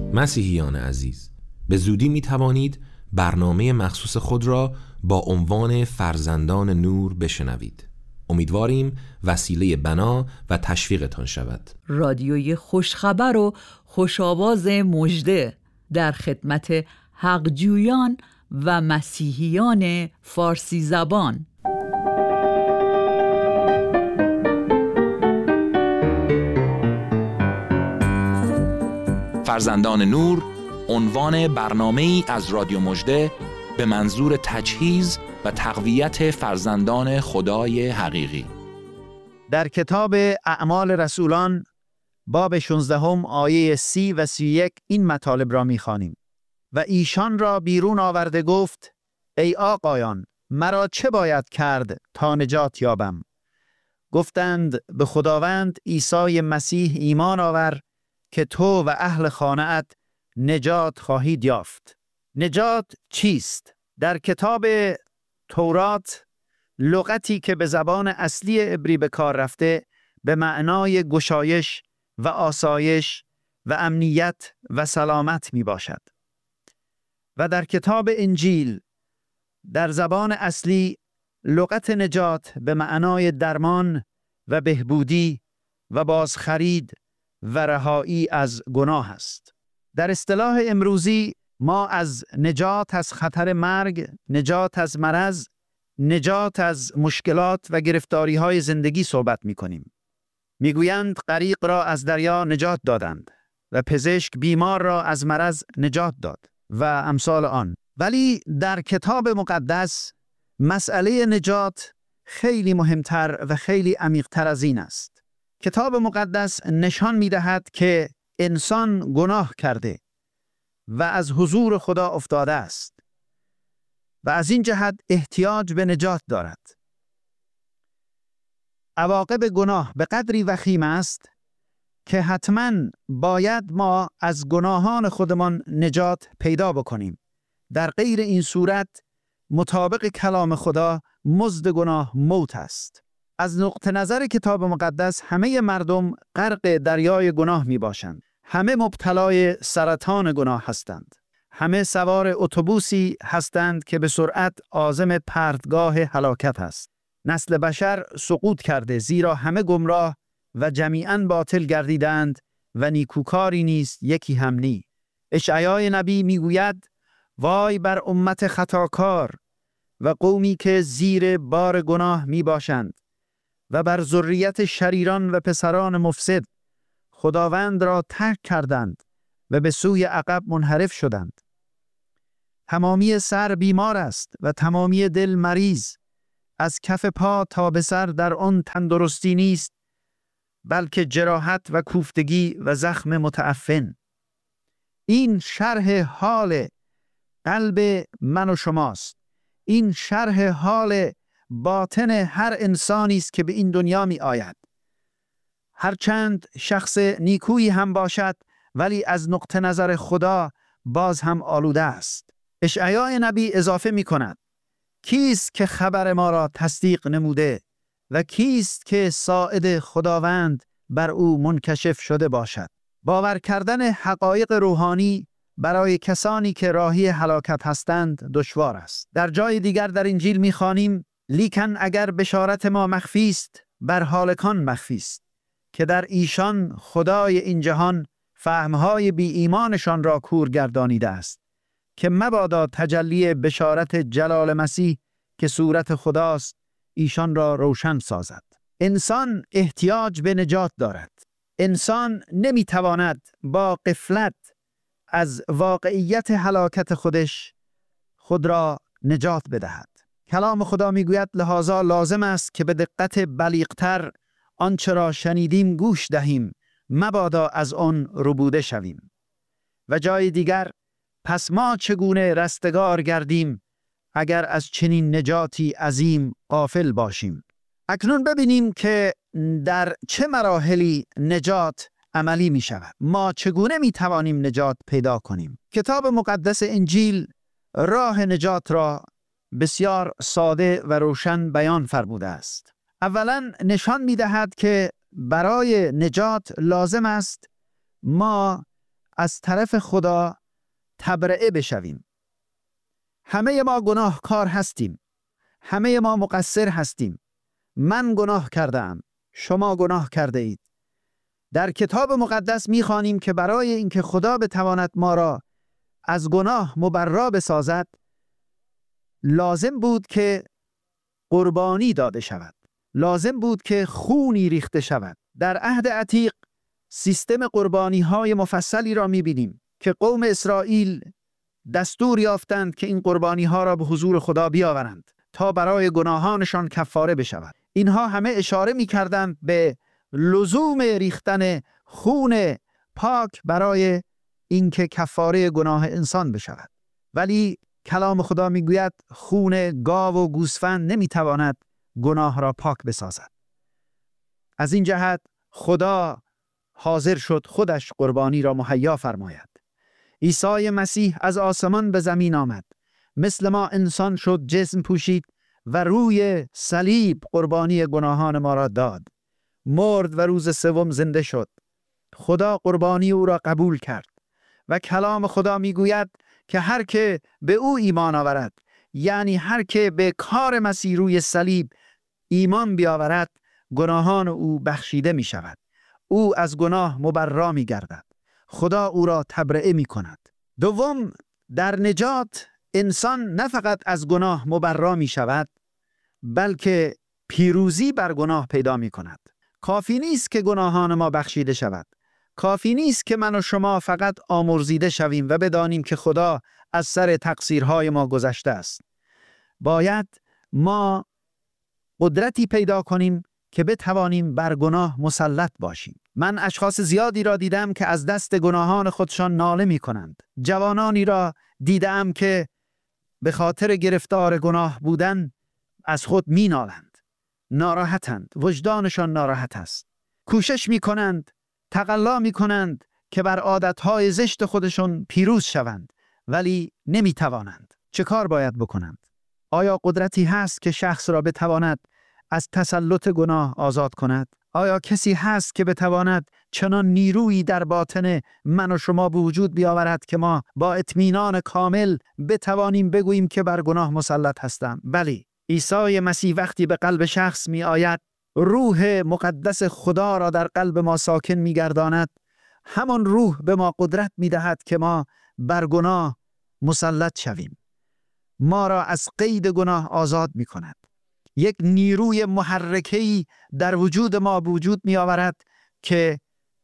مسیحیان عزیز، به زودی می توانید برنامه مخصوص خود را با عنوان فرزندان نور بشنوید. امیدواریم وسیله بنا و تشویقتان شود. رادیوی خوشخبر و خوشاواز مژده در خدمت حقجویان و مسیحیان فارسی زبان. فرزندان نور عنوان برنامه‌ای از رادیو مژده به منظور تجهیز و تقویت فرزندان خدای حقیقی. در کتاب اعمال رسولان باب 16 آیه 30 و 31 این مطالب را می‌خوانیم. و ایشان را بیرون آورده گفت: ای آقایان، مرا چه باید کرد تا نجات یابم؟ گفتند: به خداوند عیسی مسیح ایمان آور که تو و اهل خانه‌ات نجات خواهید یافت. نجات چیست؟ در کتاب تورات لغتی که به زبان اصلی عبری به کار رفته به معنای گشایش و آسایش و امنیت و سلامت می باشد. و در کتاب انجیل در زبان اصلی لغت نجات به معنای درمان و بهبودی و بازخرید و رهایی از گناه است. در اصطلاح امروزی ما از نجات از خطر مرگ، نجات از مرض، نجات از مشکلات و گرفتاری‌های زندگی صحبت می‌کنیم. می‌گویند غریق را از دریا نجات دادند و پزشک بیمار را از مرض نجات داد و امثال آن. ولی در کتاب مقدس مسئله نجات خیلی مهمتر و خیلی عمیق‌تر از این است. کتاب مقدس نشان می‌دهد که انسان گناه کرده و از حضور خدا افتاده است و از این جهت احتیاج به نجات دارد. عواقب گناه به قدری وخیم است که حتماً باید ما از گناهان خودمان نجات پیدا بکنیم. در غیر این صورت مطابق کلام خدا مزد گناه موت است. از نقطه نظر کتاب مقدس همه مردم غرق دریای گناه می باشند. همه مبتلای سرطان گناه هستند. همه سوار اتوبوسی هستند که به سرعت عازم پرتگاه هلاکت است. نسل بشر سقوط کرده، زیرا همه گمراه و جمیعاً باطل گردیدند و نیکوکاری نیست یکی هم نی. اشعیا نبی میگوید: وای بر امت خطاکار و قومی که زیر بار گناه می باشند و بر ذریت شریران و پسران مفسد. خداوند را ترک کردند و به سوی عقب منحرف شدند. تمامی سر بیمار است و تمامی دل مریض. از کف پا تا به سر در آن تندرستی نیست، بلکه جراحت و کوفتگی و زخم متعفن. این شرح حال قلب من و شماست. این شرح حال باطن هر انسانی است که به این دنیا می آید. هرچند شخص نیکویی هم باشد، ولی از نقطه نظر خدا باز هم آلوده است. اشعیا نبی اضافه می کند: کیست که خبر ما را تصدیق نموده و کیست که ساعد خداوند بر او منکشف شده باشد؟ باور کردن حقایق روحانی برای کسانی که راهی هلاکت هستند دشوار است. در جای دیگر در انجیل می‌خوانیم: لیکن اگر بشارت ما مخفی است، بر هالکان مخفی است، که در ایشان خدای این جهان فهمهای بی ایمانشان را کور گردانیده است، که مبادا تجلی بشارت جلال مسیح که صورت خداست ایشان را روشن سازد. انسان احتیاج به نجات دارد. انسان نمیتواند با غفلت از واقعیت هلاکت خود را نجات بدهد. کلام خدا میگوید: لذا لازم است که به دقت بلیغتر آنچه را شنیدیم گوش دهیم، مبادا از آن ربوده شویم. و جای دیگر: پس ما چگونه رستگار گردیم اگر از چنین نجاتی عظیم غافل باشیم؟ اکنون ببینیم که در چه مراحلی نجات عملی می شود. ما چگونه می توانیم نجات پیدا کنیم؟ کتاب مقدس انجیل راه نجات را بسیار ساده و روشن بیان فرموده است. اولا نشان می دهد که برای نجات لازم است ما از طرف خدا تبرئه بشویم. همه ما گناهکار هستیم. همه ما مقصر هستیم. من گناه کردم، شما گناه کرده اید. در کتاب مقدس می‌خوانیم که برای اینکه خدا بتواند ما را از گناه مبرا بسازد، لازم بود که قربانی داده شود. لازم بود که خونی ریخته شود. در عهد عتیق سیستم قربانی‌های مفصلی را می‌بینیم که قوم اسرائیل دستور یافتند که این قربانی‌ها را به حضور خدا بیاورند تا برای گناهانشان کفاره بشود. اینها همه اشاره می‌کردند به لزوم ریختن خون پاک برای اینکه کفاره گناه انسان بشود. ولی کلام خدا میگوید خون گاو و گوسفند نمیتواند گناه را پاک بسازد. از این جهت خدا حاضر شد خودش قربانی را مهیا فرماید. عیسی مسیح از آسمان به زمین آمد، مثل ما انسان شد، جسم پوشید و روی صلیب قربانی گناهان ما را داد. مرد و روز سوم زنده شد. خدا قربانی او را قبول کرد و کلام خدا میگوید که هر که به او ایمان آورد، یعنی هر که به کار مسیح روی صلیب ایمان بیاورد، گناهان او بخشیده می شود. او از گناه مبرا می گردد. خدا او را تبرئه می کند. دوم، در نجات انسان نه فقط از گناه مبرا می شود، بلکه پیروزی بر گناه پیدا می کند. کافی نیست که گناهان ما بخشیده شود. کافی نیست که من و شما فقط آمرزیده شویم و بدانیم که خدا از سر تقصیرهای ما گذشته است. باید ما قدرتی پیدا کنیم که بتوانیم بر گناه مسلط باشیم. من اشخاص زیادی را دیدم که از دست گناهان خودشان ناله می کنند. جوانانی را دیدم که به خاطر گرفتار گناه بودن از خود می نالند. ناراحتند. وجدانشان ناراحت است. کوشش می کنند، تقلا می کنند که بر عادتهای زشت خودشون پیروز شوند، ولی نمی توانند. چه کار باید بکنند؟ آیا قدرتی هست که شخص را بتواند از تسلط گناه آزاد کند؟ آیا کسی هست که بتواند چنان نیرویی در باطن من و شما به وجود بیاورد که ما با اطمینان کامل بتوانیم بگوییم که بر گناه مسلط هستم؟ بلی، عیسی مسیح وقتی به قلب شخص می آید، روح مقدس خدا را در قلب ما ساکن می گرداند. همان روح به ما قدرت می دهد که ما بر گناه مسلط شویم. ما را از قید گناه آزاد می کند. یک نیروی محرکه‌ای در وجود ما به وجود می آورد که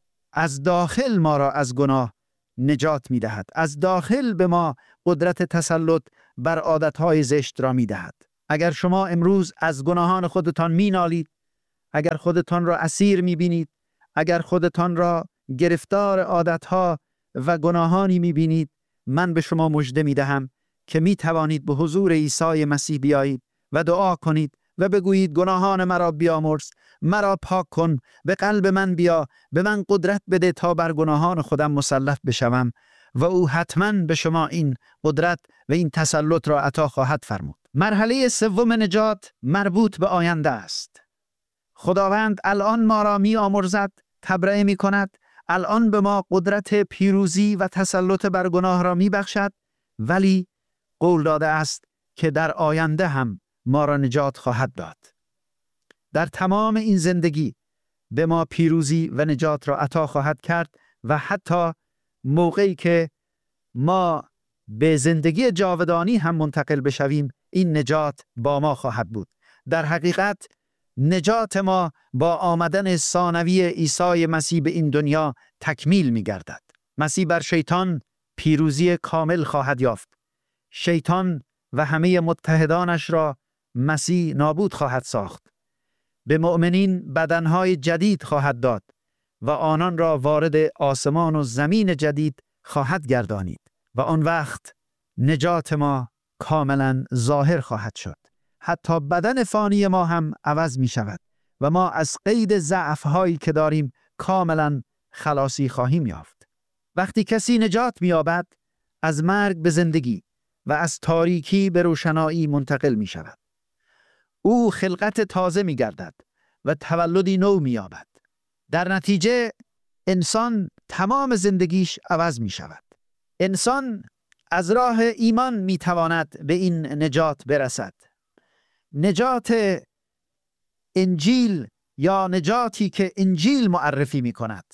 از داخل ما را از گناه نجات می دهد. از داخل به ما قدرت تسلط بر عادتهای زشت را می دهد. اگر شما امروز از گناهان خودتان می نالید، اگر خودتان را اسیر می بینید، اگر خودتان را گرفتار عادتها و گناهانی می بینید، من به شما مژده می دهم که می توانید به حضور عیسی مسیح بیایید و دعا کنید و بگویید گناهان مرا بیامرز، مرا پاک کن، به قلب من بیا، به من قدرت بده تا بر گناهان خودم مسلط بشوم و او حتما به شما این قدرت و این تسلط را عطا خواهد فرمود. مرحله سوم نجات مربوط به آینده است. خداوند الان ما را می آمرزد، تبرئه می کند، الان به ما قدرت پیروزی و تسلط بر گناه را می بخشد، ولی قول داده است که در آینده هم ما را نجات خواهد داد. در تمام این زندگی به ما پیروزی و نجات را عطا خواهد کرد و حتی موقعی که ما به زندگی جاودانی هم منتقل بشویم، این نجات با ما خواهد بود. در حقیقت نجات ما با آمدن ثانوی عیسی مسیح به این دنیا تکمیل می گردد. مسیح بر شیطان پیروزی کامل خواهد یافت. شیطان و همه متحدانش را مسیح نابود خواهد ساخت. به مؤمنین بدنهای جدید خواهد داد و آنان را وارد آسمان و زمین جدید خواهد گردانید و آن وقت نجات ما کاملا ظاهر خواهد شد. حتی بدن فانی ما هم عوض می شود و ما از قید ضعف هایی که داریم کاملا خلاصی خواهیم یافت. وقتی کسی نجات می یابد، از مرگ به زندگی و از تاریکی به روشنایی منتقل می شود. او خلقت تازه می گردد و تولدی نو می یابد. در نتیجه انسان تمام زندگیش عوض می شود. انسان از راه ایمان می تواند به این نجات برسد. نجات انجیل یا نجاتی که انجیل معرفی می کند،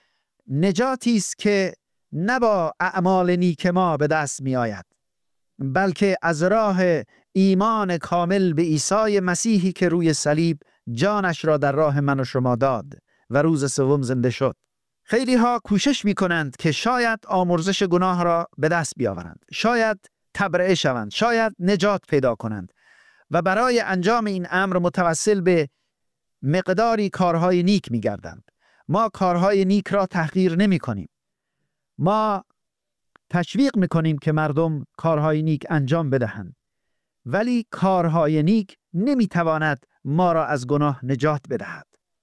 نجاتی است که نه با اعمال نیک ما به دست می آید، بلکه از راه ایمان کامل به عیسی مسیحی که روی صلیب جانش را در راه من و شما داد و روز سوم زنده شد. خیلی ها کوشش می کنند که شاید آمرزش گناه را به دست بیاورند، شاید تبرئه شوند، شاید نجات پیدا کنند و برای انجام این امر متوسل به مقداری کارهای نیک می گردند. ما کارهای نیک را تحقیر نمی کنیم. ما تشویق می کنیم که مردم کارهای نیک انجام بدهند، ولی کارهای نیک نمی تواند ما را از گناه نجات بدهد.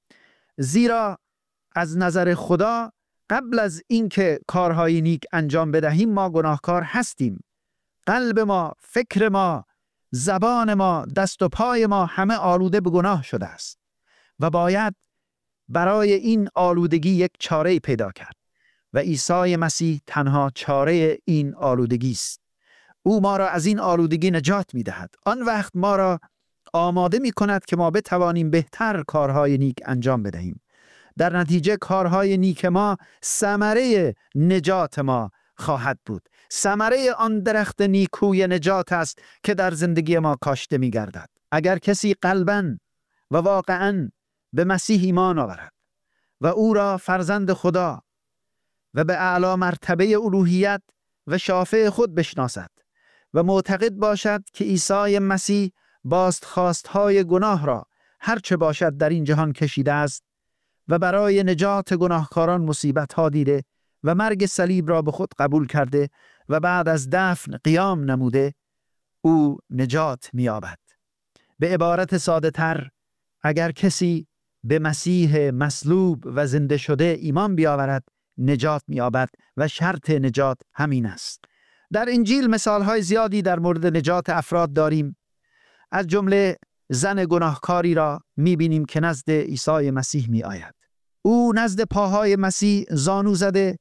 زیرا از نظر خدا قبل از اینکه کارهای نیک انجام بدهیم ما گناهکار هستیم. قلب ما، فکر ما، زبان ما، دست و پای ما همه آلوده به گناه شده است و باید برای این آلودگی یک چاره پیدا کرد و عیسی مسیح تنها چاره این آلودگی است. او ما را از این آلودگی نجات می دهد. آن وقت ما را آماده می کند که ما بتوانیم بهتر کارهای نیک انجام بدهیم. در نتیجه کارهای نیک ما ثمره نجات ما خواهد بود. ثمره آن درخت نیکوی نجات است که در زندگی ما کاشته می گردد. اگر کسی قلباً و واقعاً به مسیح ایمان آورد و او را فرزند خدا و به اعلی مرتبه الوهیت و شافع خود بشناسد و معتقد باشد که عیسی مسیح بازخواستهای گناه را هرچه باشد در این جهان کشیده است و برای نجات گناهکاران مصیبت‌ها دیده و مرگ صلیب را به خود قبول کرده و بعد از دفن قیام نموده، او نجات می‌یابد. به عبارت ساده تر، اگر کسی به مسیح مصلوب و زنده شده ایمان بیاورد نجات می‌یابد و شرط نجات همین است. در انجیل مثال‌های زیادی در مورد نجات افراد داریم. از جمله زن گناهکاری را می‌بینیم که نزد عیسی مسیح می‌آید. او نزد پاهای مسیح زانو زده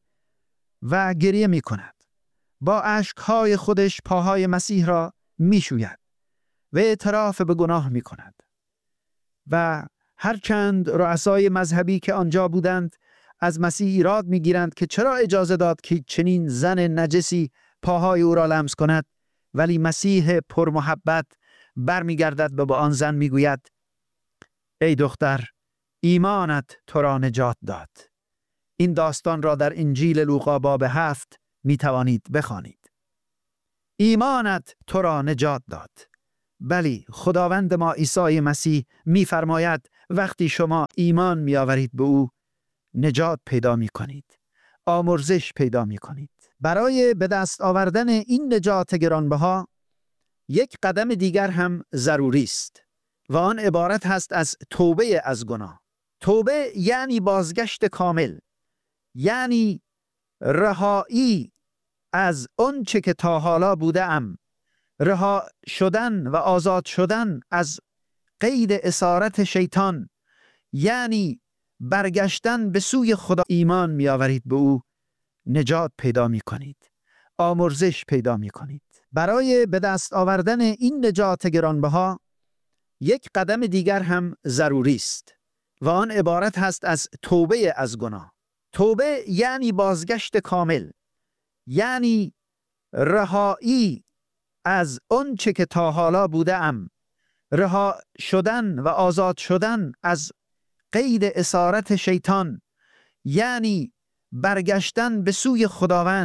و گریه می‌کند. با اشک‌های خودش پاهای مسیح را می‌شوید و اعتراف به گناه می‌کند. و هرچند رؤسای مذهبی که آنجا بودند از مسیح ایراد می‌گیرند که چرا اجازه داد که چنین زن نجسی پاهای او را لمس کند، ولی مسیح پرمحبت برمیگردد و با آن زن میگوید ای دختر، ایمانت تو را نجات داد. این داستان را در انجیل لوقا باب 7 میتوانید بخوانید. ایمانت تو را نجات داد. بلی، خداوند ما عیسی مسیح میفرماید وقتی شما ایمان میآورید به او نجات پیدا میکنید، آمرزش پیدا میکنید. برای به دست آوردن این نجات گرانبها یک قدم دیگر هم ضروری است و آن عبارت هست از توبه از گناه. توبه یعنی بازگشت کامل، یعنی رهایی از اون چه که تا حالا بودم، رها شدن و آزاد شدن از قید اسارت شیطان، یعنی برگشتن به سوی خدا. ایمان می آورید به او، نجات پیدا می کنید، آمرزش پیدا می کنید. برای به دست آوردن این نجات گرانبها یک قدم دیگر هم ضروری است و آن عبارت هست از توبه از گناه. توبه یعنی بازگشت کامل، یعنی رهایی از اون چه که تا حالا بودم، رها شدن و آزاد شدن از قید اسارت شیطان، یعنی برگشتن به سوی خداوند.